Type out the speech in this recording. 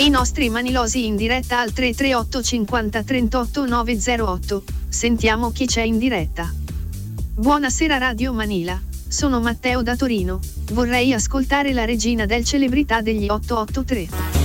I nostri manilosi in diretta al 338 50 38 908. Sentiamo chi c'è in diretta. Buonasera Radio Manila, sono Matteo da Torino, vorrei ascoltare la regina del celebrità degli 883.